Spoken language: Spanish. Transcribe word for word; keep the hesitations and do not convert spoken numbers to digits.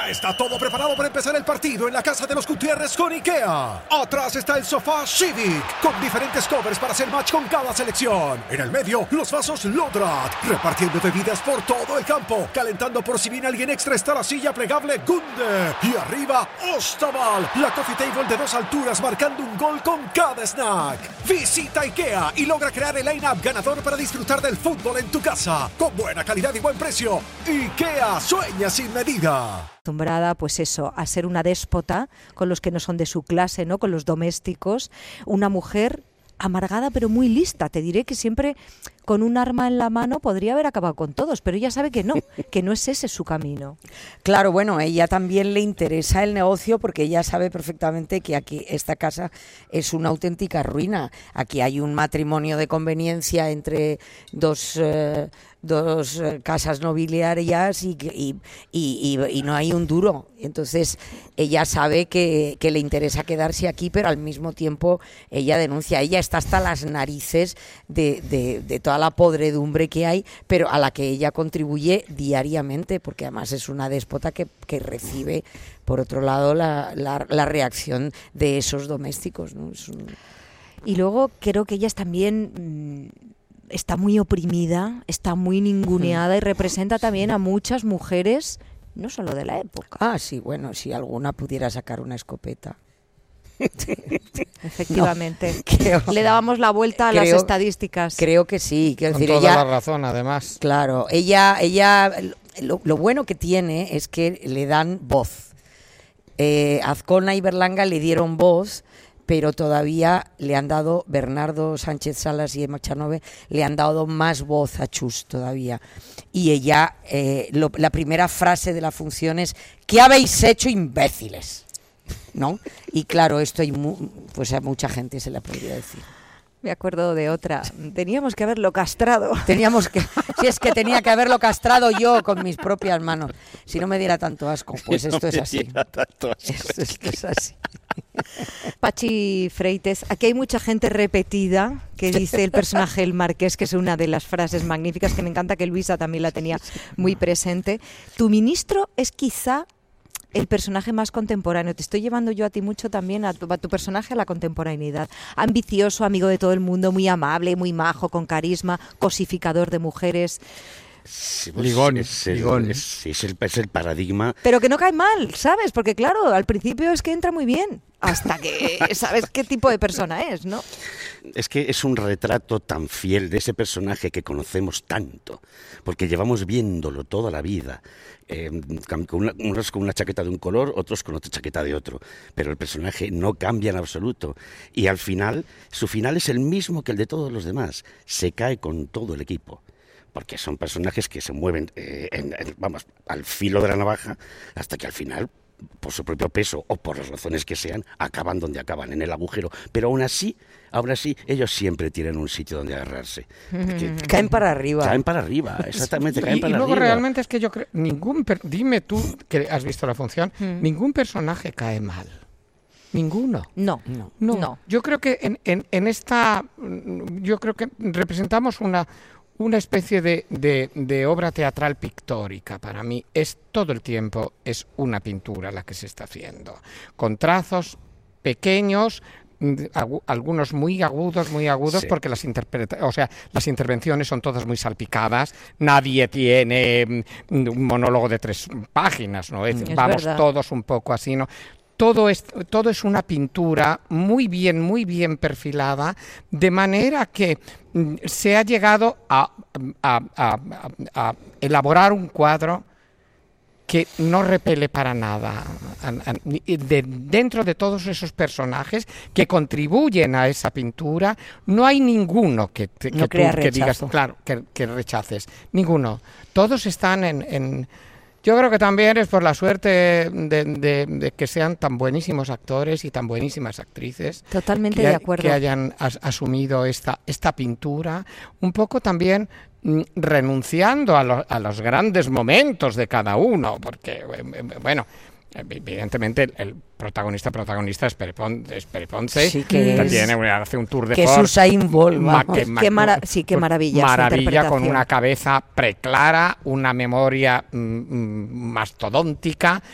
Ya está todo preparado para empezar el partido en la casa de los Gutiérrez con IKEA. Atrás está el sofá Civic, con diferentes covers para hacer match con cada selección. En el medio, los vasos Lodrat, repartiendo bebidas por todo el campo. Calentando por si viene alguien extra está la silla plegable Gunde. Y arriba, Ostaval, la coffee table de dos alturas marcando un gol con cada snack. Visita IKEA y logra crear el line-up ganador para disfrutar del fútbol en tu casa. Con buena calidad y buen precio. IKEA, sueña sin medida. Acostumbrada, pues eso, a ser una déspota con los que no son de su clase, ¿no? Con los domésticos. Una mujer amargada pero muy lista. Te diré que siempre con un arma en la mano podría haber acabado con todos, pero ella sabe que no, que no es ese su camino. Claro, bueno, a ella también le interesa el negocio porque ella sabe perfectamente que aquí esta casa es una auténtica ruina. Aquí hay un matrimonio de conveniencia entre dos... Eh, dos casas nobiliarias y, y, y, y no hay un duro. Entonces ella sabe que, que le interesa quedarse aquí, pero al mismo tiempo ella denuncia. Ella está hasta las narices de, de, de toda la podredumbre que hay, pero a la que ella contribuye diariamente, porque además es una déspota que, que recibe, por otro lado, la, la, la reacción de esos domésticos, ¿no? Es un... Y luego creo que ellas también... Mmm, está muy oprimida, está muy ninguneada y representa también a muchas mujeres, no solo de la época. Ah, sí, bueno, si alguna pudiera sacar una escopeta. Efectivamente. No, creo, le dábamos la vuelta a creo, las estadísticas. Creo que sí. Quiero Con decir, toda ella, la razón, además. Claro, ella, ella lo, lo bueno que tiene es que le dan voz. Eh, Azcona y Berlanga le dieron voz, pero todavía le han dado, Bernardo Sánchez Salas y Emma Chanove, le han dado más voz a Chus todavía. Y ella, eh, lo, la primera frase de la función es: ¿qué habéis hecho, imbéciles? ¿No? Y claro, esto hay mu- pues a mucha gente se le podría decir. Me acuerdo de otra. Teníamos que haberlo castrado. Teníamos que, si es que tenía que haberlo castrado yo con mis propias manos. Si no me diera tanto asco, pues Si esto no es me así. diera tanto asco. Esto, esto es así. Pachi Freites, aquí hay mucha gente repetida que dice el personaje El Marqués, que es una de las frases magníficas que me encanta, que Luisa también la tenía muy presente. Tu ministro es quizá el personaje más contemporáneo. Te estoy llevando yo a ti mucho también, a tu, a tu personaje, a la contemporaneidad. Ambicioso, amigo de todo el mundo, muy amable, muy majo, con carisma, cosificador de mujeres. Sí, pues, Ligones, es el, ligones. Es, es el, es el paradigma. Pero que no cae mal, ¿sabes? Porque claro, al principio es que entra muy bien, hasta que sabes qué tipo de persona es, ¿no? Es que es un retrato tan fiel de ese personaje que conocemos tanto, porque llevamos viéndolo toda la vida. Eh, con una, unos con una chaqueta de un color, otros con otra chaqueta de otro, pero el personaje no cambia en absoluto. Y al final, su final es el mismo que el de todos los demás. Se cae con todo el equipo, porque son personajes que se mueven eh, en, en, vamos, al filo de la navaja hasta que al final, por su propio peso o por las razones que sean, acaban donde acaban, en el agujero. Pero aún así, aún así, ellos siempre tienen un sitio donde agarrarse. Caen para arriba. Caen para arriba, exactamente, caen Y, para y luego arriba. realmente es que yo creo, ningún, per- dime tú que has visto la función, Mm. ningún personaje cae mal. Ninguno. No, No. No, no. yo creo que en, en, en esta, mm, yo creo que representamos una, una especie de, de, de obra teatral pictórica. Para mí es todo el tiempo es una pintura la que se está haciendo, con trazos pequeños, mm, agu- algunos muy agudos, muy agudos, Sí. porque las interpreta- o sea, las intervenciones son todas muy salpicadas. Nadie tiene mm, un monólogo de tres páginas, ¿no? Es- Es vamos verdad. todos un poco así, ¿no? Todo es, todo es una pintura muy bien, muy bien perfilada, de manera que mm, se ha llegado a, a- a- a- a elaborar un cuadro que no repele para nada. A- a- de- dentro de todos esos personajes que contribuyen a esa pintura, no hay ninguno que, te- No que, crea tú, que digas, rechazo. claro, que, que rechaces. Ninguno. Todos están en... en Yo creo que también es por la suerte de, de- de que sean tan buenísimos actores y tan buenísimas actrices. Totalmente que, de ha- acuerdo. que hayan as- asumido esta, esta pintura, un poco también mm, renunciando a, lo- a los grandes momentos de cada uno, porque, eh, eh, bueno, evidentemente el, el protagonista protagonista es Pere Pon- es Pere Ponce, Sí, que es- tiene, hace un tour de que es force, Usain Bolt, ma- vamos. que ma- Qué mara- sí, qué pues, maravilla esa maravilla, con interpretación. una cabeza preclara, una memoria mm, mm, mastodóntica,